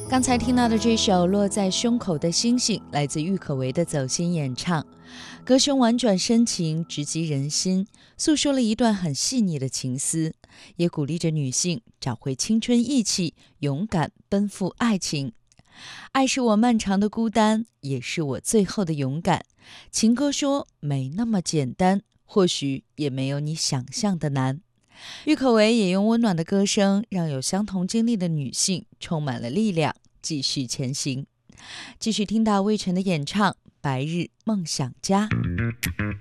刚才听到的这首《落在胸口的星星》来自郁可唯的走心演唱，歌声婉转深情，直击人心，诉说了一段很细腻的情思，也鼓励着女性找回青春意气，勇敢奔赴爱情。爱是我漫长的孤单，也是我最后的勇敢。情歌说没那么简单，或许也没有你想象的难。郁可唯也用温暖的歌声，让有相同经历的女性充满了力量，继续前行。继续听到魏晨的演唱《白日梦想家》。